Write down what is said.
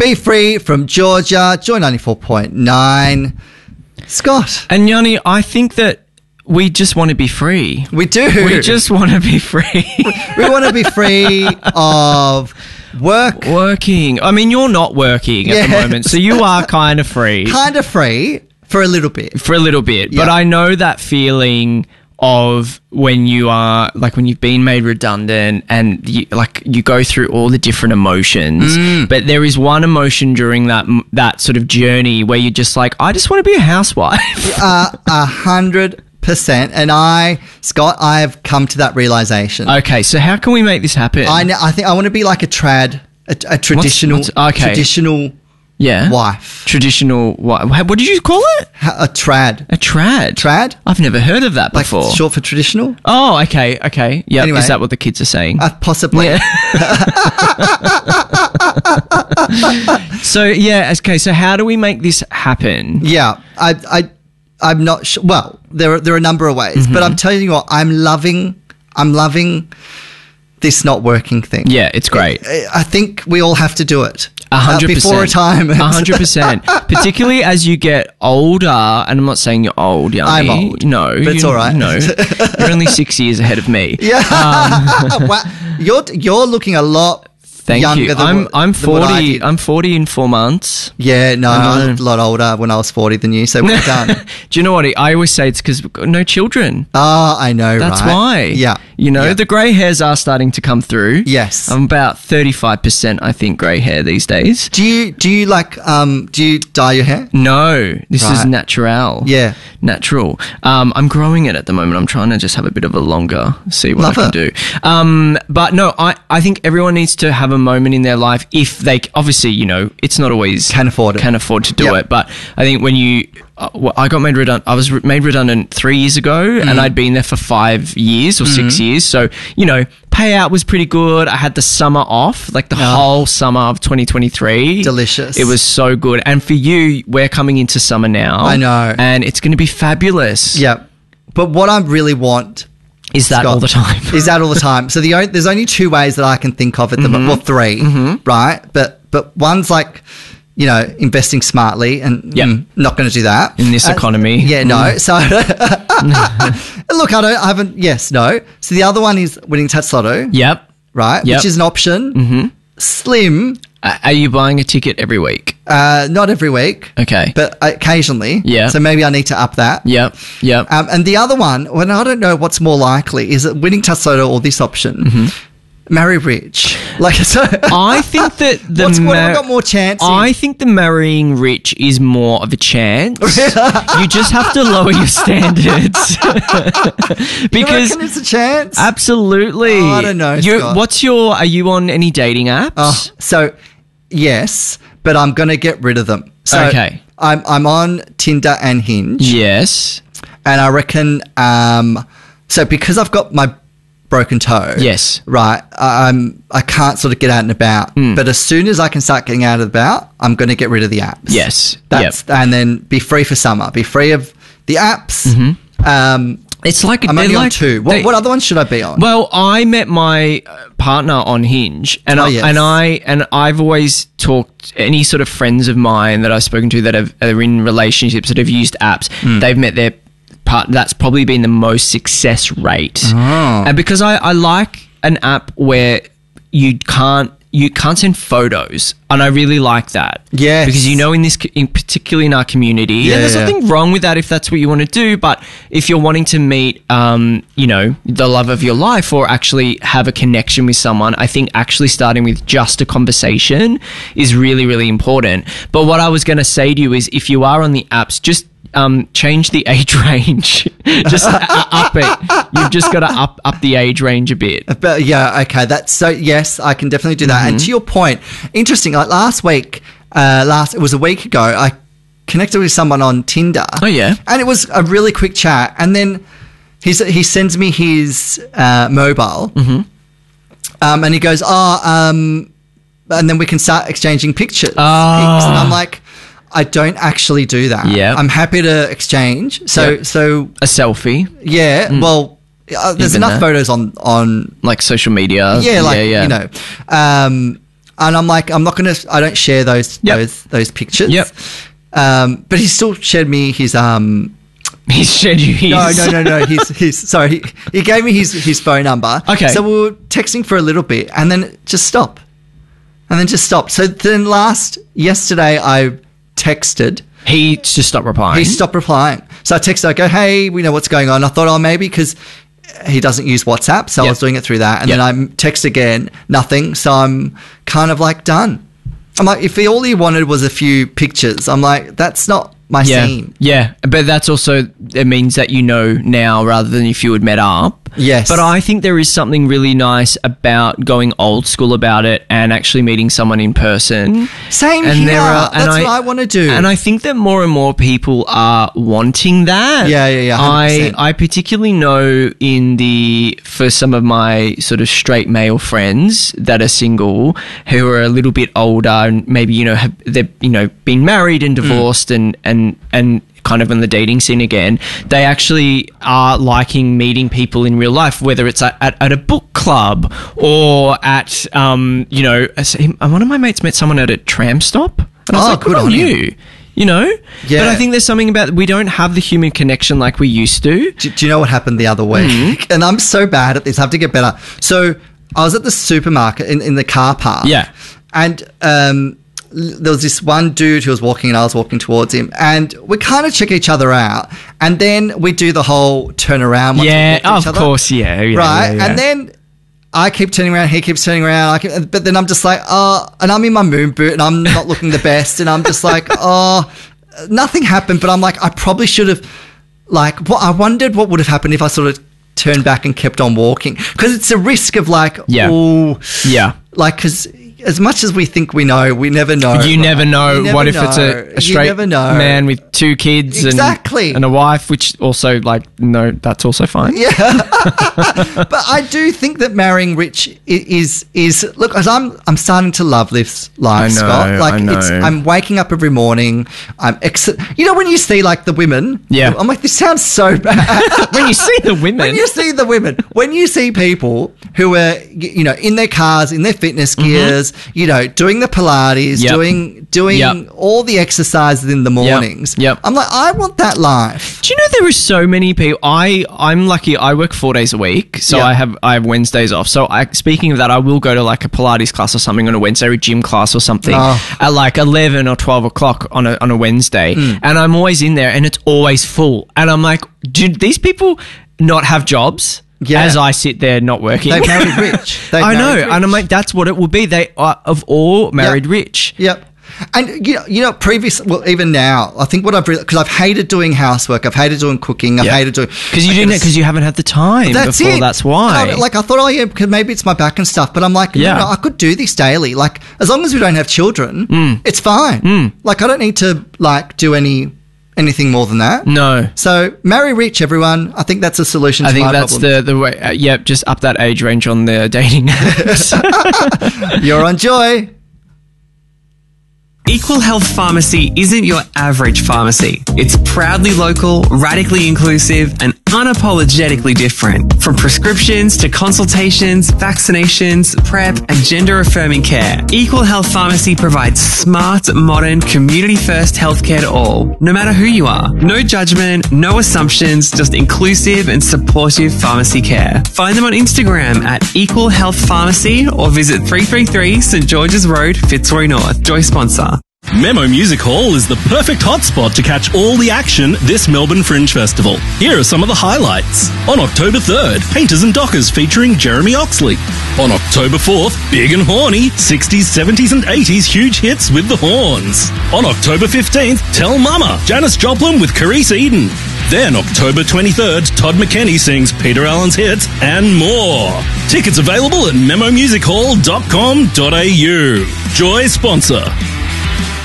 Be Free from Georgia, Joy 94.9. Scott. And Yanni, I think that we just want to be free. We do. We just want to be free. We want to be free of working. I mean, you're not working at the moment, so you are kind of free. Kind of free for a little bit. But I know that feeling of when you are, like, when you've been made redundant and you go through all the different emotions, but there is one emotion during that sort of journey where you're just like, I just want to be a housewife. 100%. And Scott, I've come to that realization. Okay, so how can we make this happen? I think I want to be like a traditional wife. Traditional wife. What did you call it? A trad. A trad? Trad? I've never heard of that before. Like short for traditional? Oh, okay. Yeah, anyway, is that what the kids are saying? Possibly. Yeah. So how do we make this happen? Yeah, I'm not sure. Well, there are a number of ways, but I'm telling you what, I'm loving this not working thing. Yeah, it's great. I think we all have to do it. 100%. Before retirement. 100%. Particularly as you get older, and I'm not saying you're old, Yanni. I'm old. No. But it's all right. No. You're only 6 years ahead of me. Yeah. Wow. You're looking a lot Thank younger you. than I'm 40. I'm 40 in 4 months. Yeah, no, I looked a lot older when I was 40 than you, so well done. Do you know what? I always say it's because we've got no children. Oh, I know, That's right? why. Yeah. The grey hairs are starting to come through. Yes. I'm about 35%, I think, grey hair these days. Do you do you dye your hair? No, this is natural. Yeah. Natural. I'm growing it at the moment. I'm trying to just have a bit of a longer, see what I can do. But no, I think everyone needs to have a moment in their life if they, obviously, it's not always can afford to do it. But I think when I got made redundant, I was made redundant 3 years ago and I'd been there for 5 years or 6 years. So, payout was pretty good. I had the summer off, like the whole summer of 2023. Delicious. It was so good. And for you, we're coming into summer now. I know. And it's going to be fabulous. Yeah. But what I really want... Is that all the time? Is that all the time? So there's only two ways that I can think of at the moment. Well, three, right? But one's like... investing smartly and not going to do that. In this economy. Yeah, no. So, look, I haven't, yes, no. So the other one is winning Tats Lotto. Yep. Right? Yep. Which is an option. Mm-hmm. Slim. Are you buying a ticket every week? Not every week. Okay. But occasionally. Yeah. So maybe I need to up that. Yep. And the other one, I don't know what's more likely, is it winning Tats Lotto or this option? Marry rich. I think that what have I got more chance in? I think the marrying rich is more of a chance. You just have to lower your standards. Because you reckon it's a chance? Absolutely. Oh, I don't know, Scott. Are you on any dating apps? So yes, but I'm going to get rid of them. So okay. I'm on Tinder and Hinge. Yes. And I reckon so because I've got my broken toe. Yes. Right. I can't sort of get out and about. But as soon as I can start getting out and about, I'm going to get rid of the apps. Yes. And then be free for summer. Be free of the apps. It's like I'm only on two. What other ones should I be on? Well, I met my partner on Hinge, and I've always talked any sort of friends of mine that I've spoken to that are in relationships that have used apps. They've met their partner. That's probably been the most success rate, and because I like an app where you can't send photos, and I really like that. Yes. Because particularly in our community, and there's nothing wrong with that if that's what you want to do, but if you're wanting to meet, the love of your life or actually have a connection with someone, I think actually starting with just a conversation is really, really important. But what I was going to say to you is if you are on the apps, just change the age range. Just up it. You've just got to up the age range a bit. But yeah, okay. That's so. Yes, I can definitely do that. And to your point, interesting. Like last week, it was a week ago. I connected with someone on Tinder. Oh yeah, and it was a really quick chat. And then he sends me his mobile, and he goes, and then we can start exchanging pictures. Pics. And I'm like, I don't actually do that. Yeah. I'm happy to exchange. So a selfie. Yeah. Well, there's Even enough photos on like social media. Yeah. And I'm like, I don't share those pictures. Yep. But he still shared me his He's shared you his. No. He's sorry. He gave me his phone number. Okay. So we were texting for a little bit, and then just stopped. So then yesterday I texted. He just stopped replying. He stopped replying. So I texted. I go, hey, we know what's going on. I thought, maybe because he doesn't use WhatsApp, so I was doing it through that. And then I text again, nothing. So I'm kind of like done. I'm like, if all he wanted was a few pictures, I'm like, that's not my scene. Yeah, but that's also, it means that you know now rather than if you had met up. Yes. But I think there is something really nice about going old school about it and actually meeting someone in person. Same here. That's what I want to do. And I think that more and more people are wanting that. Yeah. 100%. I particularly know for some of my sort of straight male friends that are single who are a little bit older and maybe, they've, been married and divorced and kind of in the dating scene again, they actually are liking meeting people in real life, whether it's at a book club or at, one of my mates met someone at a tram stop. And I was like, good on you. Yeah. But I think there's something about, we don't have the human connection like we used to. Do you know what happened the other week? Mm-hmm. And I'm so bad at this. I have to get better. So I was at the supermarket in the car park. Yeah. And, there was this one dude who was walking and I was walking towards him, and we kind of check each other out, and then we do the whole turn around. Yeah, of course, yeah. Right, and then I keep turning around, he keeps turning around, but then I'm just like, and I'm in my moon boot and I'm not looking the best, and I'm just like, nothing happened, but I'm like, I probably should have, I wondered what would have happened if I sort of turned back and kept on walking, because it's a risk of because as much as we think we know, we never know. You never know. What if it's a straight man with 2 kids and a wife, which also, no, that's also fine. Yeah. But I do think that marrying rich is look, as I'm starting to love this life, Scott. I know. I'm waking up every morning. I'm when you see the women, I'm like, this sounds so bad. When you see the women. When you see people who are, in their cars, in their fitness gears, doing the Pilates, doing all the exercises in the mornings. Yep. I'm like, I want that life. Do you know there are so many people? I'm lucky. I work 4 days a week, so I have Wednesdays off. So speaking of that, I will go to a Pilates class or something on a Wednesday, or a gym class or something at 11 or 12 o'clock on a Wednesday, and I'm always in there, and it's always full. And I'm like, do these people not have jobs? Yeah. As I sit there not working. They've married rich. I know. Rich. And I'm like, that's what it will be. They are of all married rich. Yep. And, even now, I think what I've realized, because I've hated doing housework, I've hated doing cooking, I've hated doing... Because you didn't, because you haven't had the time before, that's why. I thought, because maybe it's my back and stuff, but I'm like, no, I could do this daily. As long as we don't have children, it's fine. I don't need to, do anything more than that. No. So marry rich, everyone. I think that's a solution to my problem. I think that's the way. Just up that age range on the dating apps. You're on Joy. Equal Health Pharmacy isn't your average pharmacy. It's proudly local, radically inclusive, and unapologetically different. From prescriptions to consultations, vaccinations, PrEP, and gender-affirming care, Equal Health Pharmacy provides smart, modern, community-first healthcare to all, no matter who you are. No judgment, no assumptions, just inclusive and supportive pharmacy care. Find them on Instagram at Equal Health Pharmacy or visit 333 St George's Road, Fitzroy North. Joy sponsor. Memo Music Hall is the perfect hotspot to catch all the action this Melbourne Fringe Festival. Here are some of the highlights. On October 3rd, Painters and Dockers featuring Jeremy Oxley. On October 4th, Big and Horny, 60s, 70s and 80s huge hits with the Horns. On October 15th, Tell Mama, Janis Joplin with Carice Eden. Then October 23rd, Todd McKenney sings Peter Allen's hits and more. Tickets available at memomusichall.com.au. Joy sponsor.